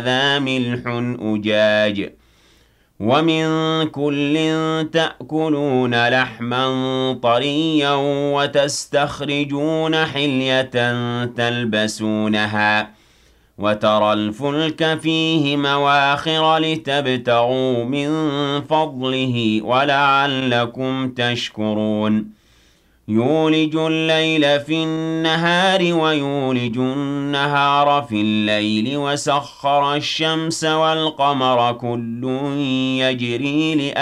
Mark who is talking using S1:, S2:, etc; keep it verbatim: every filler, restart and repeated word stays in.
S1: ذا ملح أجاج ومن كل تأكلون لحما طريا وتستخرجون حلية تلبسونها وترى الفلك فيه مواخر لتبتغوا من فضله ولعلكم تشكرون يولج الليل في النهار ويولج النهار في الليل وسخر الشمس والقمر كل يجري لأجل